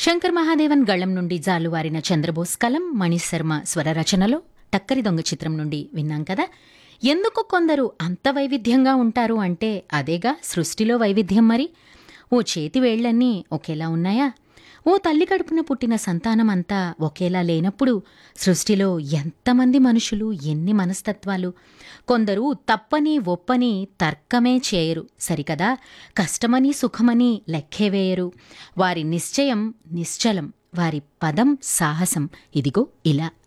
శంకర్ మహాదేవన్ గళం నుండి జాలువారిన చంద్రబోస్ కలం మణిశర్మ స్వరరచనలో టక్కరి దొంగ చిత్రం నుండి విన్నాం కదా. ఎందుకు కొందరు అంత వైవిధ్యంగా ఉంటారు అంటే అదేగా సృష్టిలో వైవిధ్యం. మరి ఓ చేతి వేళ్లన్నీ ఒకేలా ఉన్నాయా? ఓ తల్లి కడుపున పుట్టిన సంతానమంతా ఒకేలా లేనప్పుడు సృష్టిలో ఎంతమంది మనుషులు, ఎన్ని మనస్తత్వాలు! కొందరు తప్పని ఒప్పని తర్కమే చేయరు సరికదా, కష్టమని సుఖమని లెక్కే వేయరు. వారి నిశ్చయం నిశ్చలం, వారి పదం సాహసం. ఇదిగో ఇలా.